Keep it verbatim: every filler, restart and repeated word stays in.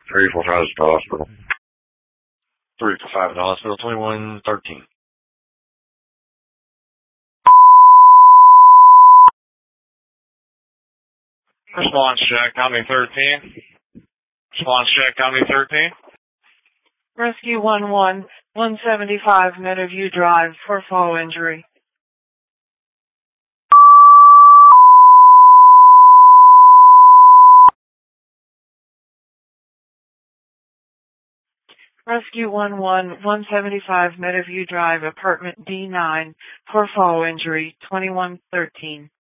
Three, four, five is the hospital. Three to five at the hospital, twenty-one thirteen. Response check, County thirteen. Response check, County thirteen. Rescue one one, one seventy-five Meadowview Drive for fall injury. Rescue one one, one seventy-five Meadowview Drive, apartment D nine, for fall injury, twenty-one thirteen.